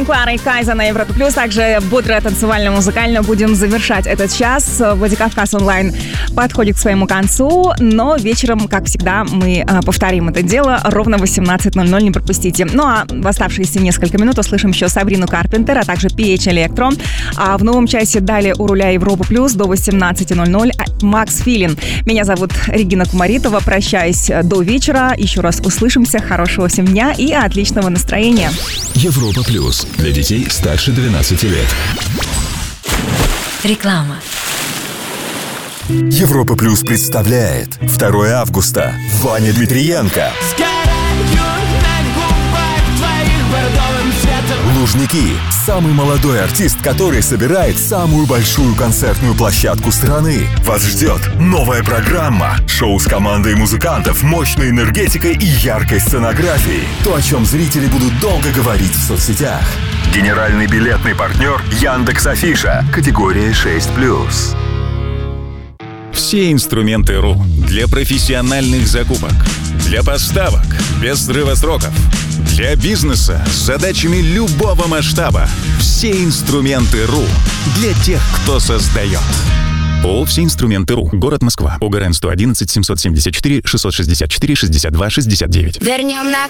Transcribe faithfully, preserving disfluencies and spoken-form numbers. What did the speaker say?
Клара и Кайза на Европа Плюс. Также бодро, танцевально-музыкально будем завершать этот час. Владикавказ онлайн подходит к своему концу, но вечером, как всегда, мы а, повторим это дело ровно в восемнадцать ноль ноль, не пропустите. Ну а в оставшиеся несколько минут услышим еще Сабрину Карпентер, а также пи эйч Electro. А в новом часе далее у руля Европа Плюс до восемнадцати ноль ноль Макс Филин. Меня зовут Регина Кумаритова. Прощаюсь до вечера. Еще раз услышимся. Хорошего всем дня и отличного настроения. Европа Плюс. Для детей старше двенадцати лет. Реклама. Европа Плюс представляет второго августа. Ваня Дмитриенко. Лужники. Самый молодой артист, который собирает самую большую концертную площадку страны. Вас ждет новая программа. Шоу с командой музыкантов, мощной энергетикой и яркой сценографией. То, о чем зрители будут долго говорить в соцсетях. Генеральный билетный партнер Яндекс.Афиша. Категория шесть плюс. Все инструменты РУ для профессиональных закупок, для поставок без срыва сроков, для бизнеса с задачами любого масштаба. Все инструменты РУ для тех, кто создает. ООО «Все инструменты РУ». Город Москва. ОГРН сто одиннадцать семьсот семьдесят четыре шестьсот шестьдесят четыре шестьдесят два шестьдесят девять. Вернем на